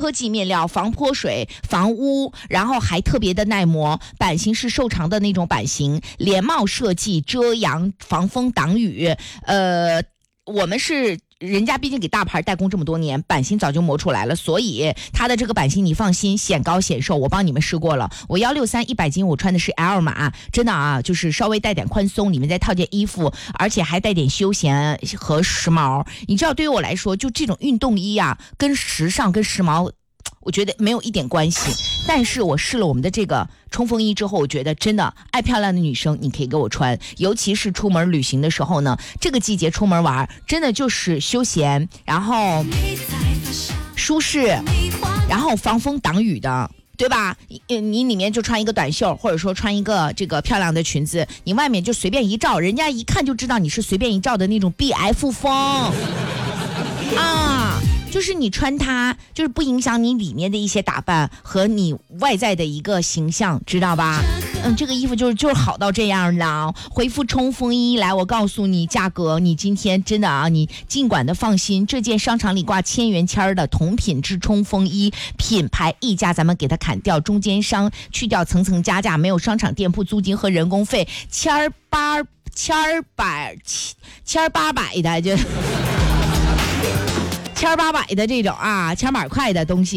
科技面料，防泼水、防污，然后还特别的耐磨。版型是瘦长的那种版型，连帽设计，遮阳、防风、挡雨。我们是。人家毕竟给大牌代工这么多年，版型早就磨出来了，所以它的这个版型你放心，显高显瘦，我帮你们试过了。我163，100斤，我穿的是 L 码，真的啊，就是稍微带点宽松，里面再套件衣服，而且还带点休闲和时髦。你知道，对于我来说，就这种运动衣啊，跟时尚跟时髦，我觉得没有一点关系。但是我试了我们的这个冲锋衣之后，我觉得真的爱漂亮的女生你可以给我穿，尤其是出门旅行的时候呢，这个季节出门玩真的就是休闲，然后舒适，然后防风挡雨的，对吧？你里面就穿一个短袖，或者说穿一个这个漂亮的裙子，你外面就随便一照，人家一看就知道你是随便一照的那种 BF 风啊。就是你穿它，就是不影响你里面的一些打扮和你外在的一个形象，知道吧？这个衣服就是好到这样了。回复冲锋衣来，我告诉你价格，你今天真的啊，你尽管的放心，这件商场里挂1000元签的同品质冲锋衣，品牌溢价咱们给它砍掉，中间商去掉层层加价，没有商场店铺租金和人工费，1800的就。1800的这种啊，1800块的东西。